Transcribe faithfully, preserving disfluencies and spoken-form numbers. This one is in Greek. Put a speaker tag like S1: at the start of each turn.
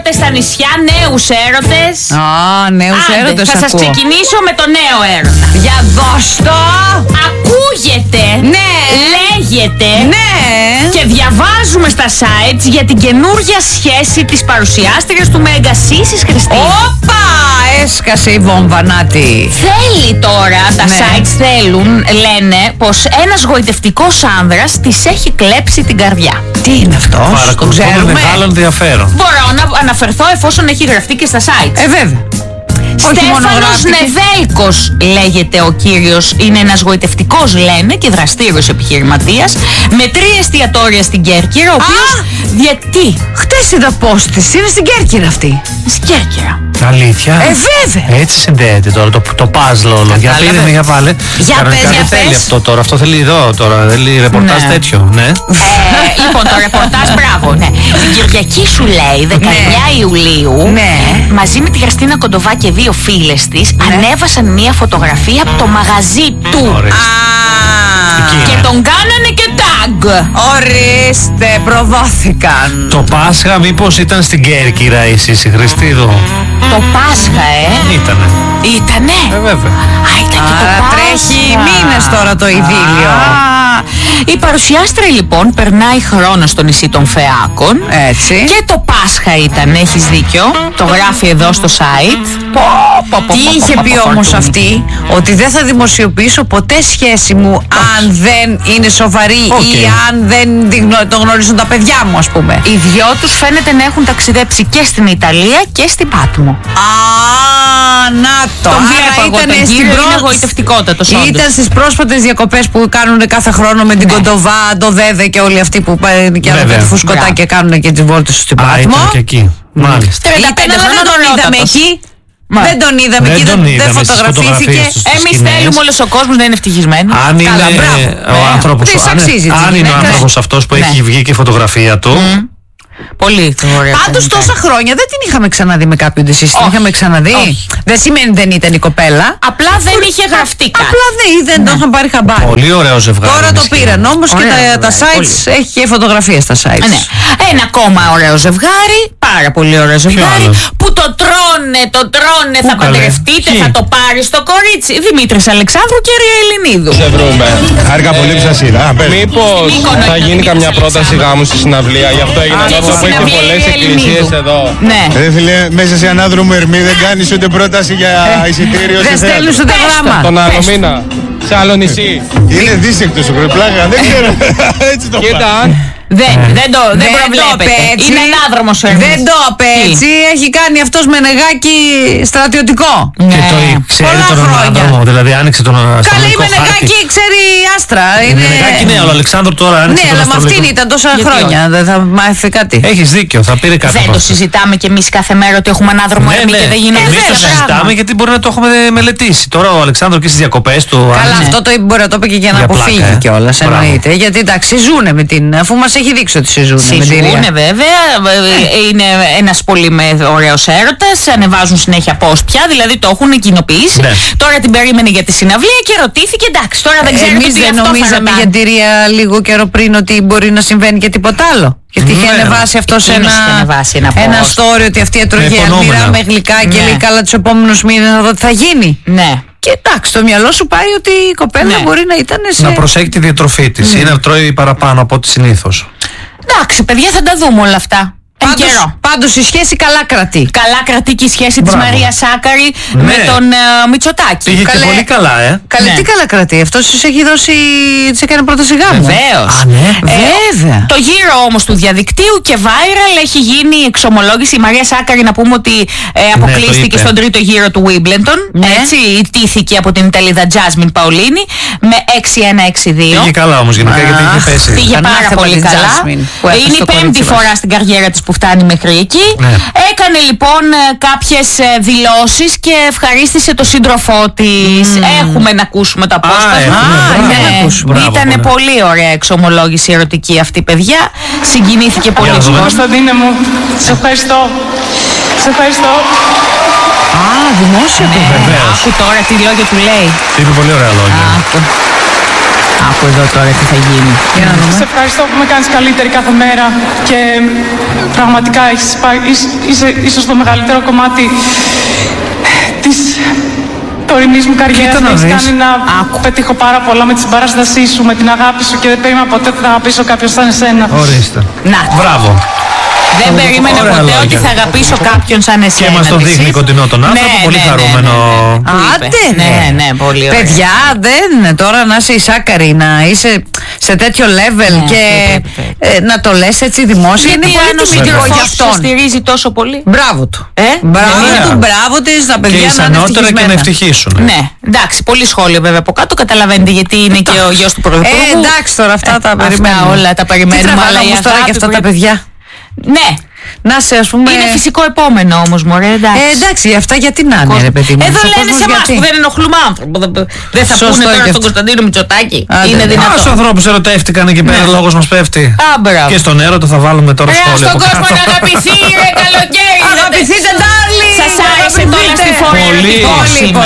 S1: έρωτες στα νησιά, νέους έρωτες.
S2: Α, νέους έρωτες.
S1: Θα σας
S2: ακούω.
S1: ξεκινήσω με το νέο έρωτα.
S2: Για δώσ' το.
S1: Ακούγεται.
S2: Ναι.
S1: Λέγεται.
S2: Ναι.
S1: Και διαβάζουμε στα sites για την καινούργια σχέση της παρουσιάστριας του Μέγκα Σίσης Χριστίνη.
S2: Όπα! Έσκασε η βόμβα, νάτι.
S1: Θέλει τώρα, τα
S2: Ναι.
S1: sites θέλουν, λένε πως ένας γοητευτικός άνδρας της έχει κλέψει την καρδιά.
S2: Τι είναι αυτό, το
S3: Παρακολουθώ με
S2: ξέρουμε.
S3: μεγάλο ενδιαφέρον.
S1: Μπορώ να αναφερθώ εφόσον έχει γραφτεί και στα sites.
S2: Ε, βέβαια.
S1: Στέφανος
S2: μονογράφηκε.
S1: Νεβέλκος λέγεται ο κύριος, είναι ένας γοητευτικός λένε και δραστήριος επιχειρηματίας με τρία εστιατόρια στην Κέρκυρα, ο οποίος διαιτεί.
S2: Χτες είδα post της, είναι στην Κέρκυρα αυτή.
S1: Στην Κέρκυρα.
S3: Αλήθεια.
S2: Ε, βέβαια.
S3: Έτσι συνδέεται τώρα το, το puzzle όλο. Για
S1: Κατάλαβες.
S3: πήρε με, για βάλε.
S1: Για
S3: Κανονικά
S1: πες,
S3: δεν
S1: για
S3: θέλει
S1: πες.
S3: αυτό τώρα. Αυτό θέλει εδώ τώρα. Θέλει ρεπορτάζ
S1: Ναι.
S3: τέτοιο. Ναι.
S1: Ε, λοιπόν, το ρεπορτάζ, μπράβο, ναι. Την Κυριακή σου λέει, δεκαεννιά Ιουλίου,
S2: Ναι.
S1: μαζί με τη Χριστίνα Κοντοβά και δύο φίλες της, ανέβασαν μία φωτογραφία από το μαγαζί του.
S3: Ωραία. Εκεί
S1: Και
S3: είναι.
S1: τον κάνανε και tag.
S2: Ορίστε, προδόθηκαν.
S3: Το Πάσχα μήπως ήταν στην Κέρκυρα η Σύση Χριστίδου.
S1: Το Πάσχα, ε.
S3: Ήτανε.
S1: Ήτανε.
S3: Ε, βέβαια.
S1: Α, ήταν και το
S2: Άρα
S1: Πάσχα.
S2: τρέχει μήνες τώρα το ειδήλιο.
S1: Α, η παρουσιάστρια λοιπόν περνάει χρόνο στο νησί των Φεάκων.
S2: Έτσι.
S1: Και το Πάσχα ήταν, έχεις δίκιο. Το γράφει εδώ στο site. Πω, πω, πω,
S2: Τι
S1: πω,
S2: είχε
S1: πω,
S2: πει
S1: πω,
S2: όμως
S1: φορτούνι.
S2: αυτή, ότι δεν θα δημοσιοποιήσω ποτέ σχέση μου αν δεν είναι σοβαρή
S3: Οκ.
S2: ή αν δεν τη γνω- το γνωρίζουν τα παιδιά μου, ας πούμε.
S1: Οι δυο τους φαίνεται να έχουν ταξιδέψει και στην Ιταλία και στην Πάτμο.
S2: Α, να το.
S1: Τον
S2: Άρα
S1: βλέπω εγώ
S2: ήτανε
S1: τον
S2: στην
S1: κύριο,
S2: πρό-
S1: είναι γοητευτικότατος όντως.
S2: Ήταν στις πρόσφατες διακοπές που κάνουν κάθε χρόνο με την
S1: Ναι.
S2: Κοντοβά, το Δέδε και όλοι αυτοί που πάνε και άλλα
S3: Βέβαια.
S2: κάτι φουσκωτά
S1: Μπράβο.
S2: και κάνουν και τις βόλτες στην
S3: Α,
S2: Πάτμο.
S3: ήταν και εκεί. Μάλιστα.
S1: τριάντα
S2: Ήταν,
S1: πέντε
S2: αλλά δεν
S1: χρονών
S2: τον είδαμε
S1: ωραιότατος.
S2: εκεί.
S1: Μα.
S2: Δεν τον είδαμε
S3: Δεν
S2: εκεί,
S3: τον
S2: δεν, δεν
S3: είδαμε στις
S2: φωτογραφήθηκε.
S3: φωτογραφίες του.
S1: Εμείς
S3: σκηνές.
S1: θέλουμε όλος ο κόσμος να είναι ευτυχισμένος.
S3: Αν είναι
S2: Καλά, μπράβο.
S3: ο
S2: Ναι.
S3: άνθρωπος,
S2: Της
S3: αν,
S2: αξίζει της
S3: αν είναι ο
S2: γυναίκας.
S3: άνθρωπος αυτός που
S1: Ναι.
S3: έχει βγει και η φωτογραφία του.
S1: Πολύ ωραία.
S2: Πάντως
S1: ήταν.
S2: τόσα χρόνια δεν την είχαμε ξαναδεί με κάποιον της. Την
S1: Όχι.
S2: είχαμε ξαναδεί.
S1: Όχι.
S2: Δεν σημαίνει δεν ήταν η κοπέλα.
S1: Απλά δεν είχε γραφτεί κάτι.
S2: Απλά δεν, δεν το είχαν πάρει χαμπάρι.
S3: Πολύ ωραίο ζευγάρι.
S2: Τώρα
S3: είναι
S2: το
S3: σκηνή.
S2: πήραν όμως και
S1: Ωραίο
S2: τα, τα
S1: ζευγάρι,
S2: sites έχει και φωτογραφίες στα sites.
S1: Ναι. Ένα ακόμα ωραίο ζευγάρι, πάρα πολύ ωραίο ζευγάρι,
S3: άλλο?
S1: που το τρώνε, το τρώνε, θα
S3: καλέ?
S1: παντρευτείτε,
S3: Ποιοι?
S1: θα το πάρει στο κορίτσι. Δημήτρης Αλεξάνδρου και Ρία Ελληνίδου.
S4: Σε βρούμε.
S5: Χάρηκα πολύ που σας είδα.
S4: Μήπως
S1: Μύκονο
S4: θα
S1: ήταν
S4: γίνει
S1: ο
S4: καμιά
S1: Δημήτρης
S4: πρόταση
S1: Αλεξάνδρου.
S4: γάμου στη συναυλία, γι' αυτό έγινε
S1: και
S4: αυτό
S1: στη
S4: που έχει
S1: συναυλία
S4: πολλές
S1: η
S4: εκκλησίες
S1: Ελληνίδου.
S4: εδώ.
S1: Ναι.
S5: Ρε φίλε, μέσα σε ανάδρομο Ερμή δεν κάνεις ούτε πρόταση για εισιτήριο
S2: Δεν
S5: σε
S2: στέλνεις
S5: θέατρο.
S2: ούτε
S1: Πες το.
S2: γράμμα.
S4: Τον άλλο
S1: Πες.
S4: μήνα, σε άλλο νησί.
S5: Είναι δίσεκτος ο κρεπλάγα, δεν ξέρω. Έτσι το
S4: Κοίτα,
S5: πάω.
S4: αν
S1: Δεν, δεν το, δεν
S2: Δεν το
S1: προβλέπεται.
S2: είπε έτσι.
S1: Είναι ανάδρομος ο Ερμής.
S2: Δεν το είπε
S1: Τι?
S2: έτσι. Έχει κάνει αυτός με νεγάκι στρατιωτικό.
S3: Και
S1: Ναι.
S3: το ξέρει
S2: Πολλά
S3: τον
S2: χρόνια.
S3: ανάδρομο. Δηλαδή άνοιξε τον
S2: Καλή
S3: αστρονομικό
S2: με
S3: χάρτη.
S2: νεγάκι ξέρει άστρα.
S3: Με
S2: Είναι...
S3: νεγάκι ναι, αλλά ο Αλεξάνδρου τώρα άνοιξε
S2: Ναι,
S3: τον
S2: αλλά με αυτήν
S3: αστρολογικό.
S2: ήταν τόσα
S1: Γιατί
S2: χρόνια. Δεν θα μάθει κάτι.
S3: Έχεις δίκιο, θα πήρε κάτι
S1: Δεν
S3: από
S1: το
S3: αυτό.
S1: συζητάμε κι εμείς κάθε μέρα ότι έχουμε ανάδρομο
S3: Ναι,
S1: Ερμή
S3: ναι.
S1: και δεν γίνεται
S3: Εμείς το
S1: τέτοια
S3: συζητάμε
S1: πράγματα.
S3: γιατί μπορεί να το έχουμε μελετήσει. Τώρα ο Αλεξάνδρου και στις διακοπές του.
S2: Καλά,
S3: άνοιξε-
S2: αυτό το είπε, μπορεί να το είπε και για να
S3: Για πλάκα,
S2: αποφύγει
S3: ε.
S2: κιόλα.
S3: Μπράβο.
S2: Εννοείται. Γιατί εντάξει, ζούνε με την. Αφού μας έχει δείξει ότι συζούνε με την Ρία.
S1: Συζούνε βέβαια, ε, είναι ένας πολύ με ωραίος έρωτας, ανεβάζουν συνέχεια post πια, δηλαδή το έχουν κοινοποιήσει.
S3: Ναι.
S1: Τώρα την περίμενε για τη συναυλία και ρωτήθηκε, εντάξει, τώρα δεν ξέρετε
S2: Εμείς
S1: ότι
S2: δεν
S1: αυτό θα
S2: νομίζαμε
S1: ρωτάνε.
S2: για τη Ρία λίγο καιρό πριν ότι μπορεί να συμβαίνει και τίποτα άλλο. Γιατί είχε
S3: Ναι.
S2: ανεβάσει αυτό σε
S1: Εκείνος
S2: ένα,
S1: είχε ανεβάσει ένα
S2: ένα
S1: post.
S2: story ότι αυτή έτρωγε
S3: Με υπονόμενα.
S2: αλμυρά με γλυκά και
S1: Ναι.
S2: λέει καλά τους επόμενους μήνες να δω τι θα γίνει.
S1: Ναι.
S2: Και εντάξει, το μυαλό σου πάει ότι η κοπέλα
S1: Ναι.
S2: μπορεί να ήταν σε.
S3: Να προσέχει τη διατροφή της ή να τρώει παραπάνω από ό,τι συνήθως.
S1: Εντάξει, παιδιά, θα τα δούμε όλα αυτά. Εν
S2: Πάντως,
S1: καιρό.
S2: πάντως η σχέση καλά κρατεί.
S1: Καλά κρατεί και η σχέση της
S3: Μπράβο.
S1: Μαρία Σάκαρη
S3: Ναι.
S1: με τον ε, Μητσοτάκη.
S3: Πήγε και
S2: Καλέ.
S3: πολύ καλά, ε.
S2: Καλή,
S1: Ναι.
S2: τι καλά κρατεί. Αυτό της έχει δώσει. Της έκανε πρόταση γάμου.
S1: Βεβαίως.
S3: Α, ναι.
S2: Βέβαια.
S1: Το γύρο όμως του διαδικτύου και viral έχει γίνει η εξομολόγηση. Η Μαρία Σάκαρη, να πούμε ότι ε, αποκλείστηκε
S3: είπε.
S1: στον τρίτο γύρο του Wimbledon.
S2: Ναι.
S1: Έτσι, ιτήθηκε από την Ιταλίδα Jasmine Paolini με έξι ένα έξι δύο.
S3: Πήγε καλά όμως γενικά γιατί είχε πέσει.
S1: Πήγε
S2: Κανένα
S1: πάρα
S2: θέμα
S1: πολύ
S2: την
S1: καλά.
S2: Jasmine που έχασε
S1: Είναι η
S2: το
S1: πέμπτη
S2: κορίτσι μας.
S1: φορά στην καριέρα της που φτάνει μέχρι εκεί.
S3: Ναι.
S1: Έκανε λοιπόν ε, κάποιες ε, δηλώσεις και ευχαρίστησε το σύντροφό της. Έχουμε να ακούσουμε το απόσπασμα.
S3: έχουμε, μπράβο.
S1: Ναι.
S3: Να ακούσουμε. Μπράβο,
S1: Ήτανε
S3: πολύ.
S1: πολύ ωραία εξομολόγηση ερωτική αυτή, παιδιά. Συγκινήθηκε πολύ
S3: να
S1: ο
S3: δούμε.
S1: κόσμος.
S6: Κωνσταντίνε μου, σε ευχαριστώ. Σε ευχαριστώ.
S2: Α, δημόσια το
S1: Ναι,
S3: Βεβαίως.
S1: άκου τώρα τι λόγια του λέει.
S3: Είπε πολύ ωραία λόγια.
S1: Άκου. Άκου εδώ τώρα τι θα γίνει.
S2: Για να δούμε.
S6: Σε ευχαριστώ που με κάνεις καλύτερη κάθε μέρα και πραγματικά έχεις πάει, είσαι, είσαι ίσως το μεγαλύτερο κομμάτι της τωρινής μου καριέρας.
S3: Κοίτα να
S6: Με έχεις
S3: δεις.
S6: κάνει να πετύχω πάρα πολλά με τη συμπαράστασή σου, με την αγάπη σου και δεν περίμενα ποτέ ότι θα αγαπήσω κάποιον σαν εσένα.
S3: Ορίστε.
S1: Να,
S3: Μπράβο.
S1: δεν περίμενε
S3: Ωραία
S1: ποτέ
S3: λόγια.
S1: ότι θα αγαπήσω κάποιον σαν εσένα.
S3: Και μας το
S1: της
S3: δείχνει
S1: είπα.
S3: κοντινό τον άνθρωπο,
S1: Ναι,
S3: πολύ
S1: ναι, ναι,
S3: χαρούμενο.
S1: ναι, ναι. Του είπε.
S2: Άντε,
S1: Ναι,
S2: ναι.
S1: ναι, πολύ ωραία.
S2: Παιδιά, δεν. Τώρα να είσαι εισάκαρη, να είσαι σε τέτοιο level
S1: Ναι,
S2: και
S1: βέβαια,
S2: ε, να το λες έτσι δημόσια.
S1: Γιατί
S2: είναι
S1: αν ο
S2: πολύ τιμητικό για
S1: σύντροφος σε
S2: αυτόν.
S1: στηρίζει τόσο πολύ.
S2: Μπράβο του.
S1: Ε,
S2: Μπράβο
S3: ναι.
S2: του, μπράβο της, τα
S3: Και
S2: παιδιά να είναι
S3: ισανότερα και να
S2: ευτυχισμένα.
S3: ευτυχήσουν.
S1: Ναι, εντάξει, πολύ σχόλιο βέβαια από κάτω. Καταλαβαίνετε γιατί είναι και ο γιος του
S2: Ε,
S1: Πρωθυπουργού.
S2: εντάξει τώρα, αυτά τα
S1: Αυτά
S2: περιμένουμε.
S1: όλα τα περιμένουμε,
S2: Τι
S1: αλλά
S2: τραβάνε
S1: η
S2: όμως τώρα
S1: αγάπη
S2: και αυτά τα
S1: πρέπει-
S2: παιδιά.
S1: Ναι,
S2: Να σε ας πούμε.
S1: είναι φυσικό επόμενο όμως, μωρέ, εντάξει.
S2: Ε, εντάξει, αυτά γιατί να είναι, ρε παιδί μου.
S1: Εδώ
S2: Ο
S1: λένε
S2: κόσμος
S1: σε εμάς
S2: γιατί.
S1: που δεν ενοχλούμε άνθρωπο. Δεν- Δεν θα
S2: Σωστό
S1: πούνε
S2: και
S1: τώρα
S2: αυτό.
S1: στον Κωνσταντίνο Μητσοτάκη.
S2: Άντε,
S1: Είναι
S2: ναι.
S3: Άσου
S1: δυνατό.
S3: ανθρώπους ερωτεύτηκαν εκεί πέρα, λόγος μας πέφτει.
S1: Α, μπράβο.
S3: Και στον έρωτα θα βάλουμε τώρα
S1: Ρε,
S3: σχόλια
S1: στον
S3: από
S1: κόσμο
S3: κάτω.
S1: να αγαπηθεί, ρε καλοκαίρι.
S2: Αγαπηθείτε, darling!
S1: Σας άρεσε το
S2: Αγαπηθείτε.
S1: λαστιφόρο
S3: Πολύ.
S1: ερωτικό
S2: Πολύ,
S1: σήμερα.